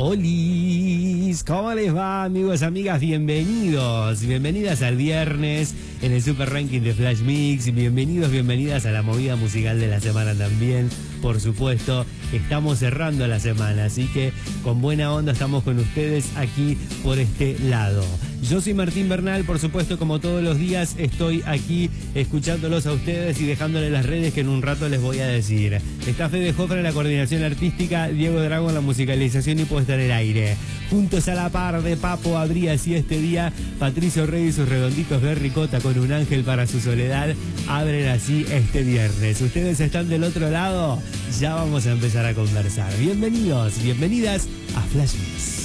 Olis, ¿cómo les va, amigos, amigas? Bienvenidos, bienvenidas al viernes en el Super Ranking de Flash Mix. Bienvenidos, bienvenidas a la movida musical de la semana también. Por supuesto, estamos cerrando la semana, así que con buena onda estamos con ustedes aquí por este lado. Yo soy Martín Bernal, por supuesto, como todos los días estoy aquí escuchándolos a ustedes y dejándoles las redes que en un rato les voy a decir. Está Fede Jofre en la coordinación artística, Diego Drago en la musicalización y puesta en el aire. Juntos a la par de Papo Abrías y este día, Patricio Rey y sus redonditos de ricota con un ángel para su soledad abren así este viernes. ¿Ustedes están del otro lado? Ya vamos a empezar a conversar. Bienvenidos, bienvenidas a Flash Mix.